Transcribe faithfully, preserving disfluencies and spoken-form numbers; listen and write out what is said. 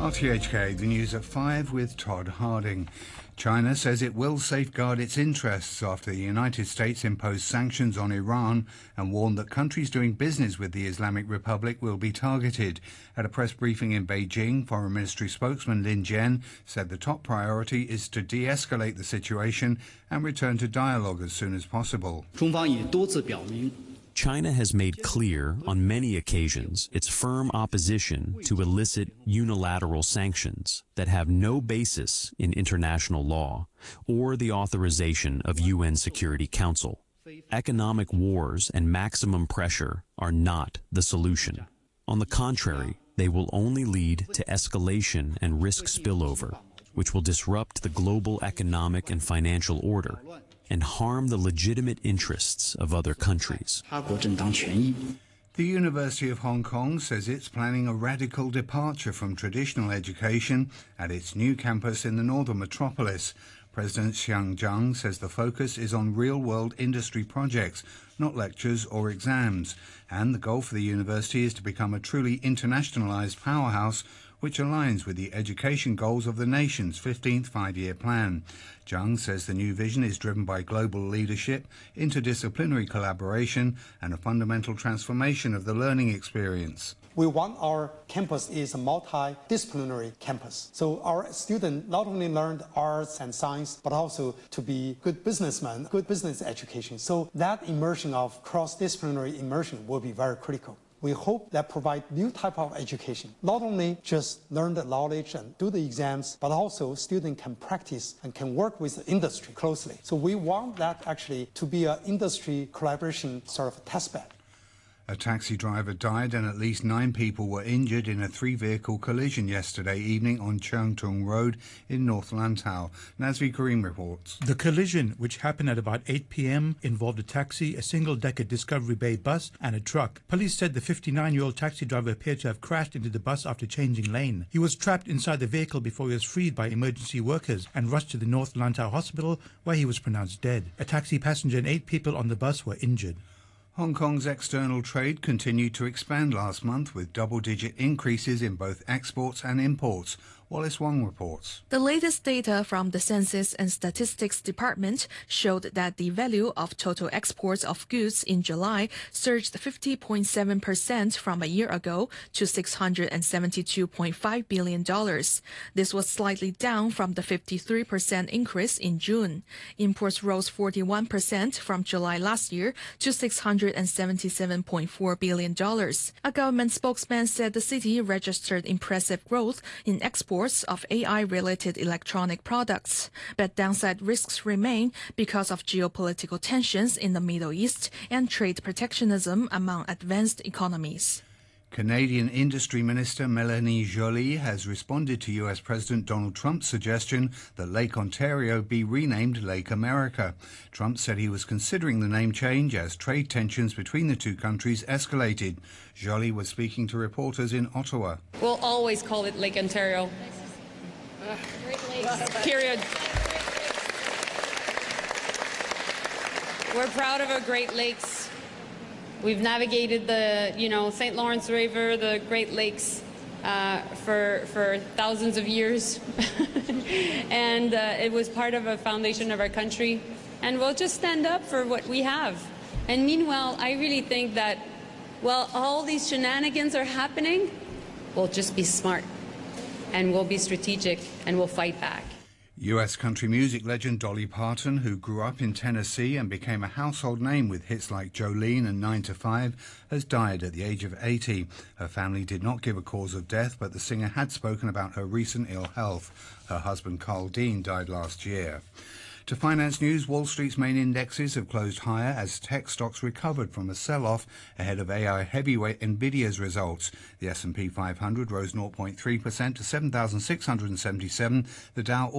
R T H K, the news at five with Todd Harding. China says it will safeguard its interests after the United States imposed sanctions on Iran and warned that countries doing business with the Islamic Republic will be targeted. At a press briefing in Beijing, Foreign Ministry spokesman Lin Jian said the top priority is to de-escalate the situation and return to dialogue as soon as possible. China has made clear on many occasions its firm opposition to illicit unilateral sanctions that have no basis in international law or the authorization of U N Security Council. Economic wars and maximum pressure are not the solution. On the contrary, they will only lead to escalation and risk spillover, which will disrupt the global economic and financial order and harm the legitimate interests of other countries. The University of Hong Kong says it's planning a radical departure from traditional education at its new campus in the northern metropolis. President Xiang Zhang says the focus is on real-world industry projects, not lectures or exams. And the goal for the university is to become a truly internationalized powerhouse, which aligns with the education goals of the nation's fifteenth five-year plan. Zhang says the new vision is driven by global leadership, interdisciplinary collaboration, and a fundamental transformation of the learning experience. We want our campus is a multidisciplinary campus. So our students not only learned arts and science, but also to be good businessmen, good business education. So that immersion of cross-disciplinary immersion will be very critical. We hope that provide new type of education, not only just learn the knowledge and do the exams, but also students can practice and can work with the industry closely. So we want that actually to be an industry collaboration sort of test bed. A taxi driver died and at least nine people were injured in a three-vehicle collision yesterday evening on Cheung Tung Road in North Lantau. Nazvi Karim reports. The collision, which happened at about eight p m, involved a taxi, a single-decker Discovery Bay bus and a truck. Police said the fifty-nine-year-old taxi driver appeared to have crashed into the bus after changing lane. He was trapped inside the vehicle before he was freed by emergency workers and rushed to the North Lantau hospital, where he was pronounced dead. A taxi passenger and eight people on the bus were injured. Hong Kong's external trade continued to expand last month with double-digit increases in both exports and imports. Wallace Wong reports. The latest data from the Census and Statistics Department showed that the value of total exports of goods in July surged fifty point seven percent from a year ago to six hundred seventy-two point five billion dollars. This was slightly down from the fifty-three percent increase in June. Imports rose forty-one percent from July last year to six hundred seventy-seven point four billion dollars. A government spokesman said the city registered impressive growth in exports of A I-related electronic products, but downside risks remain because of geopolitical tensions in the Middle East and trade protectionism among advanced economies. Canadian Industry Minister Melanie Joly has responded to U S President Donald Trump's suggestion that Lake Ontario be renamed Lake America. Trump said he was considering the name change as trade tensions between the two countries escalated. Joly was speaking to reporters in Ottawa. We'll always call it Lake Ontario. Uh, Great Lakes. Period. We're proud of our Great Lakes. We've navigated the, you know, Saint Lawrence River, the Great Lakes, uh, for for thousands of years, and uh, it was part of a foundation of our country. And we'll just stand up for what we have. And meanwhile, I really think that while all these shenanigans are happening, we'll just be smart, and we'll be strategic, and we'll fight back. U S country music legend Dolly Parton, who grew up in Tennessee and became a household name with hits like Jolene and nine to five, has died at the age of eighty. Her family did not give a cause of death, but the singer had spoken about her recent ill health. Her husband, Carl Dean, died last year. To finance news, Wall Street's main indexes have closed higher as tech stocks recovered from a sell-off ahead of A I heavyweight Nvidia's results. The S and P five hundred rose zero point three percent to seven thousand six hundred seventy-seven. The Dow